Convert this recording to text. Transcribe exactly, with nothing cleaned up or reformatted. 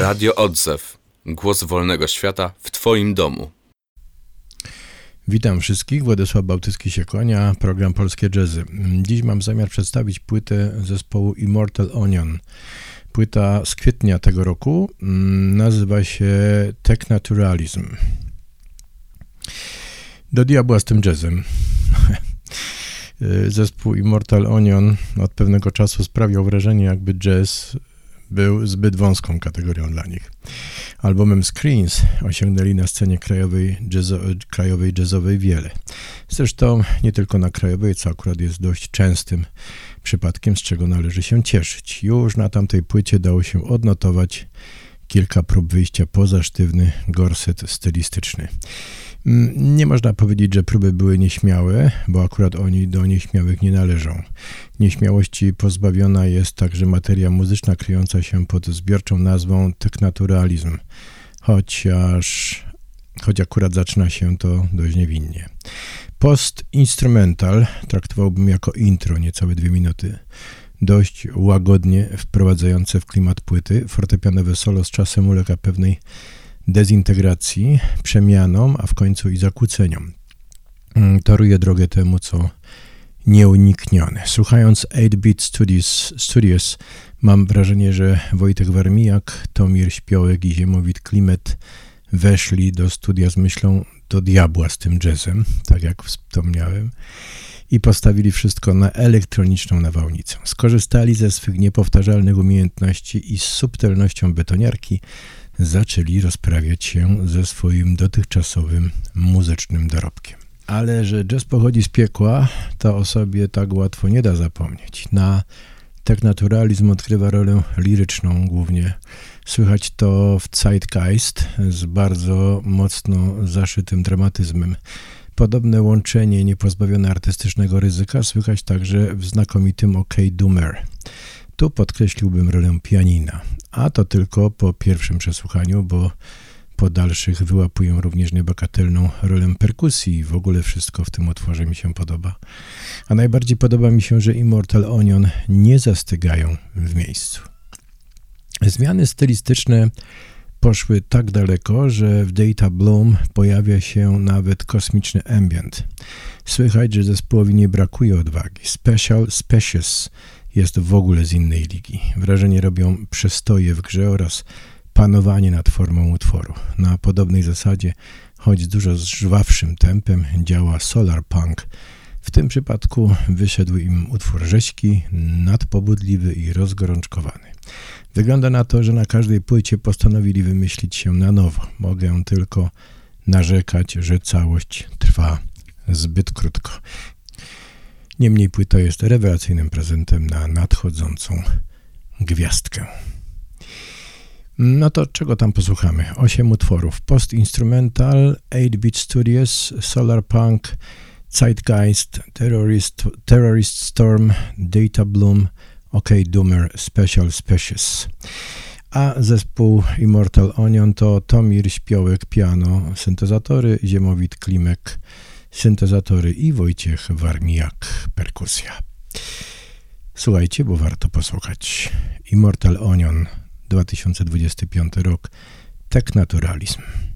Radio Odzew. Głos wolnego świata w Twoim domu. Witam wszystkich, Władysław Bałtycki-Siekłonia, program Polskie Jazzy. Dziś mam zamiar przedstawić płytę zespołu Immortal Onion. Płyta z kwietnia tego roku nazywa się Technaturalism. Do diabła z tym jazzem. Zespół Immortal Onion od pewnego czasu sprawiał wrażenie, jakby jazz był zbyt wąską kategorią dla nich. Albumem Screens osiągnęli na scenie krajowej, jazzo, krajowej jazzowej wiele. Zresztą nie tylko na krajowej, co akurat jest dość częstym przypadkiem, z czego należy się cieszyć. Już na tamtej płycie dało się odnotować kilka prób wyjścia poza sztywny gorset stylistyczny. Nie można powiedzieć, że próby były nieśmiałe, bo akurat oni do nieśmiałych nie należą. Nieśmiałości pozbawiona jest także materia muzyczna kryjąca się pod zbiorczą nazwą Technaturalism, chociaż choć akurat zaczyna się to dość niewinnie. Post-instrumental traktowałbym jako intro, niecałe dwie minuty. Dość łagodnie wprowadzające w klimat płyty, fortepianowe solo z czasem ulega pewnej dezintegracji, przemianom, a w końcu i zakłóceniom. Toruje drogę temu, co nieuniknione. Słuchając osiem bit Studios, Studios mam wrażenie, że Wojtek Warmijak, Tomir Śpiołek i Ziemowit Klimet weszli do studia z myślą do diabła z tym jazzem, tak jak wspomniałem, i postawili wszystko na elektroniczną nawałnicę. Skorzystali ze swych niepowtarzalnych umiejętności i z subtelnością betoniarki zaczęli rozprawiać się ze swoim dotychczasowym muzycznym dorobkiem. Ale że jazz pochodzi z piekła, to o sobie tak łatwo nie da zapomnieć. Na Technaturalism odgrywa rolę liryczną głównie. Słychać to w Zeitgeist z bardzo mocno zaszytym dramatyzmem. Podobne łączenie niepozbawione artystycznego ryzyka słychać także w znakomitym OK Doomer. Tu podkreśliłbym rolę pianina, a to tylko po pierwszym przesłuchaniu, bo po dalszych wyłapuję również niebagatelną rolę perkusji i w ogóle wszystko w tym utworze mi się podoba. A najbardziej podoba mi się, że Immortal Onion nie zastygają w miejscu. Zmiany stylistyczne poszły tak daleko, że w Data Bloom pojawia się nawet kosmiczny ambient. Słychać, że zespołowi nie brakuje odwagi. Special Species jest w ogóle z innej ligi. Wrażenie robią przestoje w grze oraz panowanie nad formą utworu. Na podobnej zasadzie, choć z dużo żwawszym tempem, działa Solar Punk. W tym przypadku wyszedł im utwór rzeźki, nadpobudliwy i rozgorączkowany. Wygląda na to, że na każdej płycie postanowili wymyślić się na nowo. Mogę tylko narzekać, że całość trwa zbyt krótko. Niemniej płyta jest rewelacyjnym prezentem na nadchodzącą gwiazdkę. No to czego tam posłuchamy? Osiem utworów. Post-instrumental, osiem bit Studios, Solar Punk, Zeitgeist, Terrorist, Terrorist Storm, Data Bloom, OK Doomer, Special Species. A zespół Immortal Onion to Tomir Śpiołek, piano, syntezatory, Ziemowit Klimek, syntezatory i Wojciech Warmijak, perkusja. Słuchajcie, bo warto posłuchać. Immortal Onion, dwa tysiące dwudziesty piąty rok, Technaturalism.